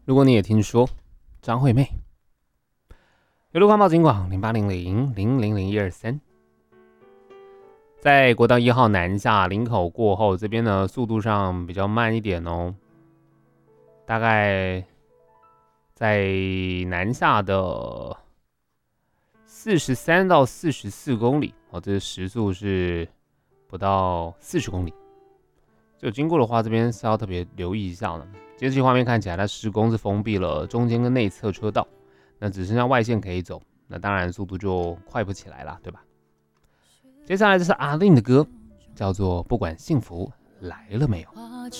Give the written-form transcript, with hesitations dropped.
如果你也听说张惠妹，有路环保警广0800000123，在国道1号南下林口过后，这边呢速度上比较慢一点哦，大概在南下的43到44公里哦，这时速是不到40公里。就经过的话，这边是要特别留意一下的。监视器画面看起来，它施工是封闭了中间跟内侧车道，那只剩下外线可以走，那当然速度就快不起来了，对吧？接下来这是阿令的歌，叫做《不管幸福来了没有》。